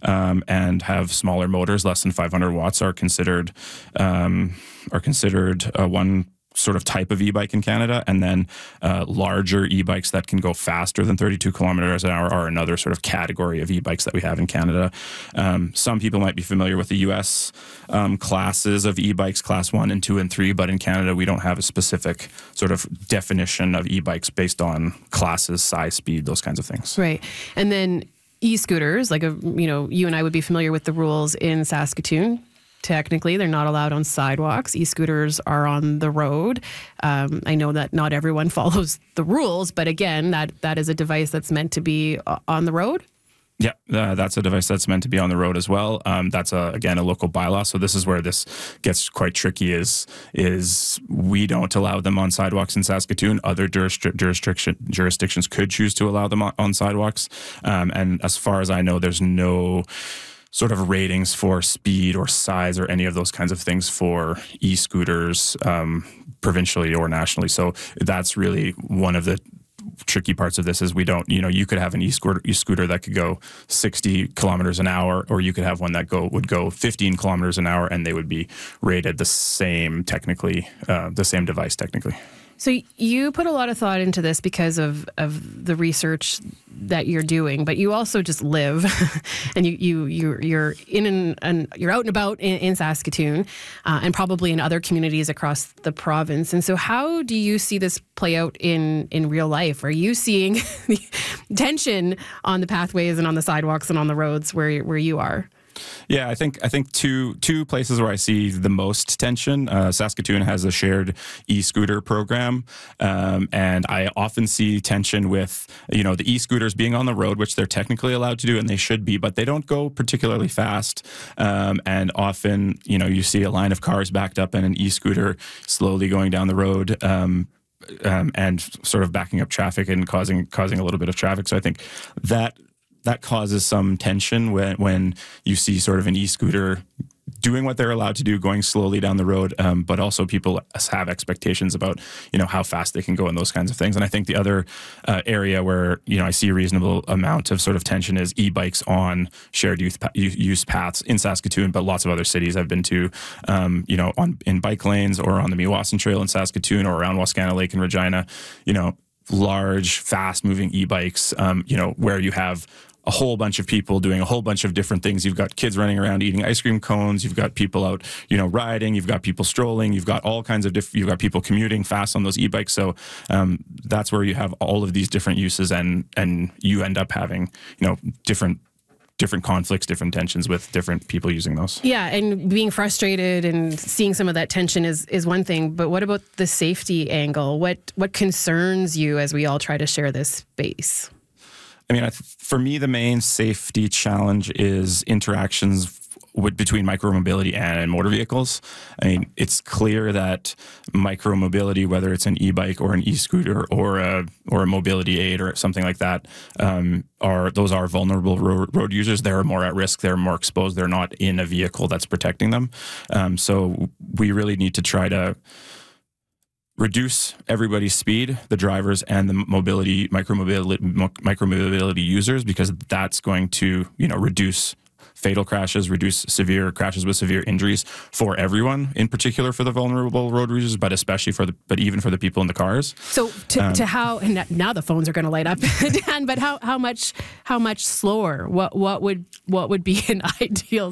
and have smaller motors, less than 500 watts, are considered one sort of type of e-bike in Canada, and then larger e-bikes that can go faster than 32 kilometers an hour are another sort of category of e-bikes that we have in Canada. Some people might be familiar with the U.S. Classes of e-bikes, class 1 and 2 and 3, but in Canada we don't have a specific sort of definition of e-bikes based on classes, size, speed, those kinds of things. Right. And then e-scooters, like you and I would be familiar with the rules in Saskatoon. Technically, they're not allowed on sidewalks. E-scooters are on the road. I know that not everyone follows the rules, but again, that is a device that's meant to be on the road. Yeah, that's a device that's meant to be on the road as well. That's again a local bylaw. So this is where this gets quite tricky. Is we don't allow them on sidewalks in Saskatoon. Other jurisdictions could choose to allow them on sidewalks. And as far as I know, there's no sort of ratings for speed or size or any of those kinds of things for e-scooters provincially or nationally. So that's really one of the tricky parts of this is we don't, you could have an e-scooter that could go 60 kilometers an hour, or you could have one that would go 15 kilometers an hour, and they would be rated the same technically, the same device technically. So you put a lot of thought into this because of the research that you're doing, but you also just live, and you're you're out and about in Saskatoon, and probably in other communities across the province. And so, how do you see this play out in real life? Are you seeing tension on the pathways and on the sidewalks and on the roads where you are? Yeah, I think two places where I see the most tension. Saskatoon has a shared e-scooter program, and I often see tension with the e-scooters being on the road, which they're technically allowed to do, and they should be, but they don't go particularly fast. And often, you see a line of cars backed up and an e-scooter slowly going down the road. And sort of backing up traffic and causing a little bit of traffic. So I think that causes some tension when you see sort of an e-scooter doing what they're allowed to do, going slowly down the road, but also people have expectations about, how fast they can go and those kinds of things. And I think the other area where, I see a reasonable amount of sort of tension is e-bikes on shared use paths in Saskatoon, but lots of other cities I've been to, in bike lanes or on the Meewasin Trail in Saskatoon or around Wascana Lake in Regina, large, fast-moving e-bikes, where you have a whole bunch of people doing a whole bunch of different things. You've got kids running around eating ice cream cones. You've got people out, riding. You've got people strolling. You've got all kinds of you've got people commuting fast on those e-bikes. So that's where you have all of these different uses, and you end up having, different conflicts, different tensions with different people using those. Yeah, and being frustrated and seeing some of that tension is one thing, but what about the safety angle? What concerns you as we all try to share this space? I mean, for me, the main safety challenge is interactions between micromobility and motor vehicles. I mean, it's clear that micromobility, whether it's an e-bike or an e-scooter or a mobility aid or something like that, those are vulnerable road users. They're more at risk. They're more exposed. They're not in a vehicle that's protecting them. So we really need to try to reduce everybody's speed, the drivers and the micromobility users, because that's going to, reduce fatal crashes, reduce severe crashes with severe injuries for everyone, in particular for the vulnerable road users, but especially but even for the people in the cars. So to how, and now the phones are going to light up, Dan, but how much slower? What would be an ideal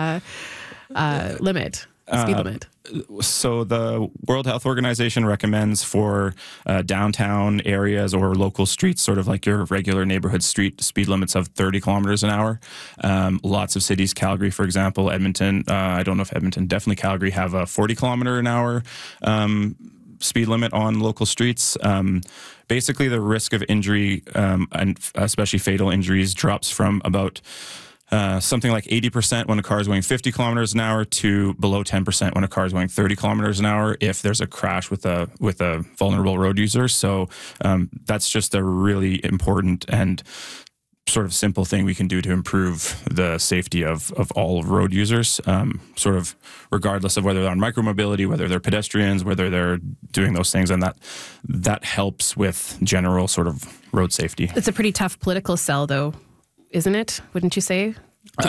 limit? Speed limit. So the World Health Organization recommends for downtown areas or local streets, sort of like your regular neighborhood street, speed limits of 30 kilometers an hour. Lots of cities, Calgary, for example, Edmonton, I don't know if Edmonton, definitely Calgary, have a 40 kilometer an hour speed limit on local streets. Basically, the risk of injury, and especially fatal injuries, drops from about something like 80% when a car is going 50 kilometers an hour to below 10% when a car is going 30 kilometers an hour if there's a crash with a vulnerable road user. So that's just a really important and sort of simple thing we can do to improve the safety of all road users, sort of regardless of whether they're on micromobility, whether they're pedestrians, whether they're doing those things, and that helps with general sort of road safety. It's a pretty tough political sell, though, isn't it? Wouldn't you say?